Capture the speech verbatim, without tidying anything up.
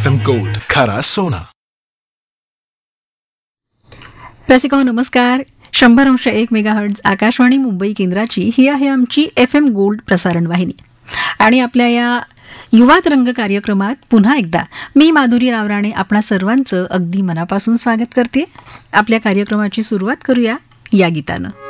F M gold, खरा सोना. रसिको नमस्कार. शंभर अंश एक मेगाहर्ट्झ आकाशवाणी मुंबई केंद्राची ही आहे आमची एफ एम गोल्ड प्रसारण वाहिनी. आणि आपल्या या युवा तरंग कार्यक्रमात पुन्हा एकदा मी माधुरी रावराणे आपणा सर्वांचं अगदी मनापासून स्वागत करते. आपल्या कार्यक्रमाची सुरुवात करूया या गीतानं.